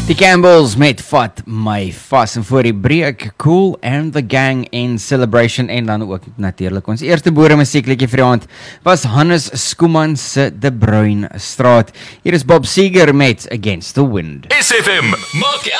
Die Campbells met Vat My Vas en voor die breek Cool and the Gang en Celebration en dan ook natuurlik ons eerste boere musiekliedjie vir die aand was Hannes Skoeman se De Bruin Straat. Hier is Bob Seger met Against the Wind. SFM maak